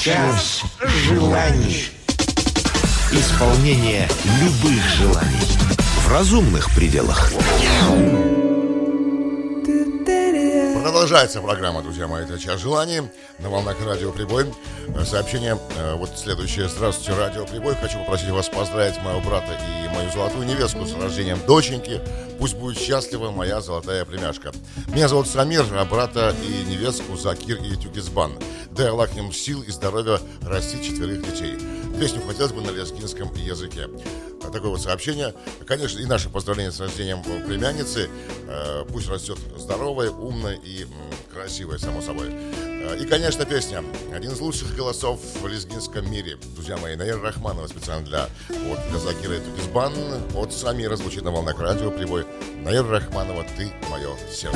Час желаний. Исполнение любых желаний в разумных пределах. Продолжается программа, друзья мои, это «Час желаний» на волнах Радио Прибой. Сообщение вот следующее. Здравствуйте, Радио Прибой. Хочу попросить вас поздравить моего брата и мою золотую невестку с рождением доченьки. Пусть будет счастлива моя золотая племяшка. Меня зовут Самир, а брата и невестку Закир и Тюгизбан. Дай Аллах им сил и здоровья растить 4 детей. Песню хотелось бы на лезгинском языке. Такое вот сообщение. Конечно, и наше поздравление с рождением племянницы. Пусть растет здоровая, умная и красивая, само собой. И, конечно, песня. Один из лучших голосов в лезгинском мире. Друзья мои, Наир Рахманова специально для Закира и Тюгизбан. От Самира звучит на волнах Радио Прибой. Наир Рахманова, ты мое сердце.